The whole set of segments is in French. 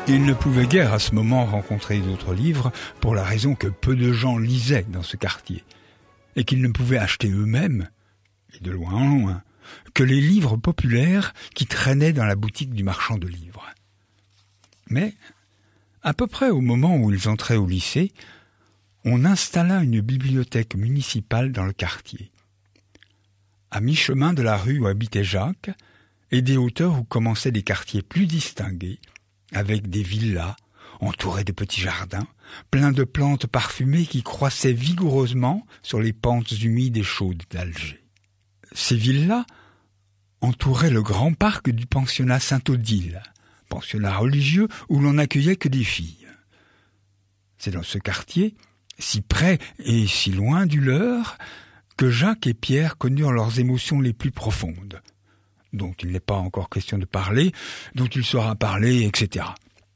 Il ne pouvait guère à ce moment rencontrer d'autres livres pour la raison que peu de gens lisaient dans ce quartier et qu'ils ne pouvaient acheter eux-mêmes, et de loin en loin, que les livres populaires qui traînaient dans la boutique du marchand de livres. Mais, à peu près au moment où ils entraient au lycée, on installa une bibliothèque municipale dans le quartier. À mi-chemin de la rue où habitait Jacques et des hauteurs où commençaient des quartiers plus distingués, avec des villas entourées de petits jardins, pleins de plantes parfumées qui croissaient vigoureusement sur les pentes humides et chaudes d'Alger. Ces villas entouraient le grand parc du pensionnat Saint-Odile, pensionnat religieux où l'on n'accueillait que des filles. C'est dans ce quartier, si près et si loin du leur, que Jacques et Pierre connurent leurs émotions les plus profondes, dont il n'est pas encore question de parler, dont il sera parlé, etc.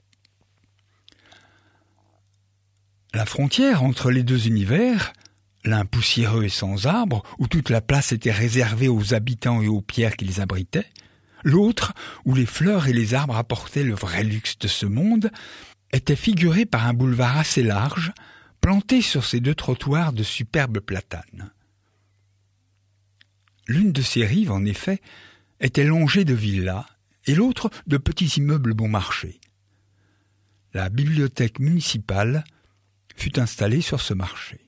La frontière entre les deux univers, l'un poussiéreux et sans arbres, où toute la place était réservée aux habitants et aux pierres qui les abritaient, l'autre, où les fleurs et les arbres apportaient le vrai luxe de ce monde, était figurée par un boulevard assez large, planté sur ses deux trottoirs de superbes platanes. L'une de ces rives, en effet, était longée de villas et l'autre de petits immeubles bon marché. La bibliothèque municipale fut installée sur ce marché.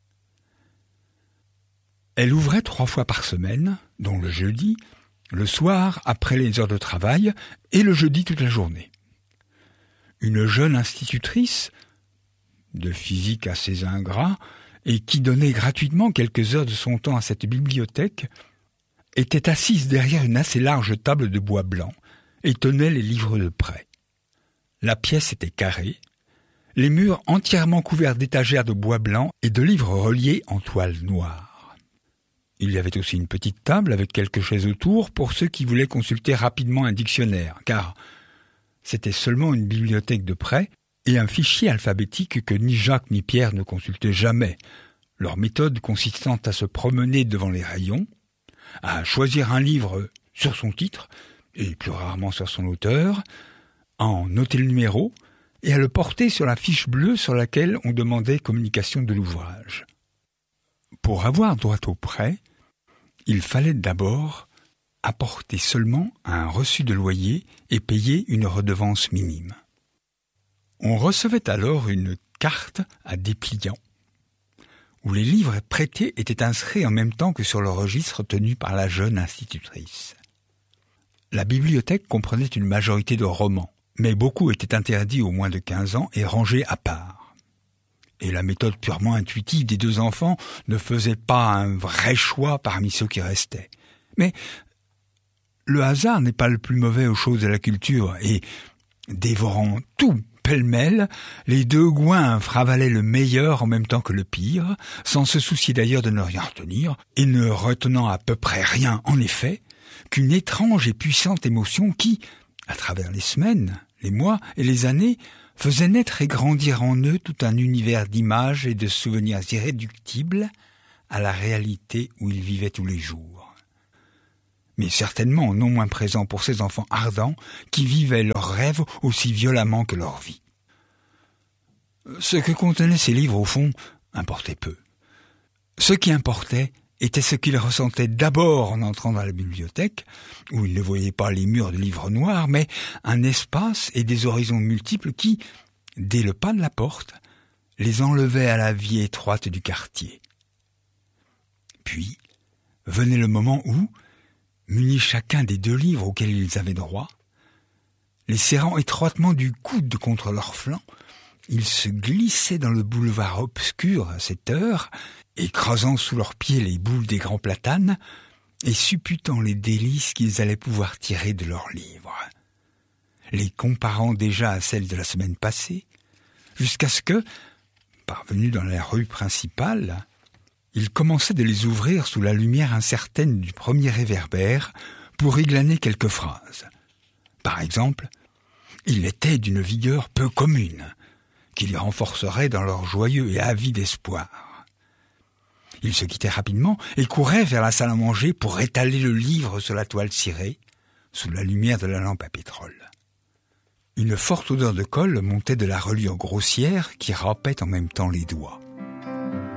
Elle ouvrait 3 fois par semaine, dont le jeudi, le soir après les heures de travail et le jeudi toute la journée. Une jeune institutrice, de physique assez ingrat, et qui donnait gratuitement quelques heures de son temps à cette bibliothèque, était assise derrière une assez large table de bois blanc et tenait les livres de près. La pièce était carrée, les murs entièrement couverts d'étagères de bois blanc et de livres reliés en toile noire. Il y avait aussi une petite table avec quelques chaises autour pour ceux qui voulaient consulter rapidement un dictionnaire, car c'était seulement une bibliothèque de prêt et un fichier alphabétique que ni Jacques ni Pierre ne consultaient jamais, leur méthode consistant à se promener devant les rayons, à choisir un livre sur son titre, et plus rarement sur son auteur, à en noter le numéro, et à le porter sur la fiche bleue sur laquelle on demandait communication de l'ouvrage. Pour avoir droit au prêt, il fallait d'abord apporter seulement un reçu de loyer et payer une redevance minime. On recevait alors une carte à dépliant, où les livres prêtés étaient inscrits en même temps que sur le registre tenu par la jeune institutrice. La bibliothèque comprenait une majorité de romans, mais beaucoup étaient interdits aux moins de 15 ans et rangés à part. Et la méthode purement intuitive des 2 enfants ne faisait pas un vrai choix parmi ceux qui restaient. Mais le hasard n'est pas le plus mauvais aux choses de la culture, et, dévorant tout pêle-mêle, les 2 goinfres avalaient le meilleur en même temps que le pire, sans se soucier d'ailleurs de ne rien retenir, et ne retenant à peu près rien, en effet, qu'une étrange et puissante émotion qui, à travers les semaines, les mois et les années, faisait naître et grandir en eux tout un univers d'images et de souvenirs irréductibles à la réalité où ils vivaient tous les jours. Mais certainement non moins présent pour ces enfants ardents qui vivaient leurs rêves aussi violemment que leur vie. Ce que contenaient ces livres, au fond, importait peu. Ce qui importait était ce qu'ils ressentaient d'abord en entrant dans la bibliothèque, où ils ne voyaient pas les murs de livres noirs, mais un espace et des horizons multiples qui, dès le pas de la porte, les enlevaient à la vie étroite du quartier. Puis venait le moment où, munis chacun des 2 livres auxquels ils avaient droit, les serrant étroitement du coude contre leur flanc, ils se glissaient dans le boulevard obscur à cette heure, écrasant sous leurs pieds les boules des grands platanes et supputant les délices qu'ils allaient pouvoir tirer de leurs livres, les comparant déjà à celles de la semaine passée, jusqu'à ce que, parvenus dans la rue principale, ils commençaient de les ouvrir sous la lumière incertaine du premier réverbère pour y glaner quelques phrases. Par exemple, il était d'une vigueur peu commune, qui les renforcerait dans leur joyeux et avide espoir. Ils se quittaient rapidement et couraient vers la salle à manger pour étaler le livre sur la toile cirée, sous la lumière de la lampe à pétrole. Une Une forte odeur de colle montait de la reliure grossière qui râpait en même temps les doigts.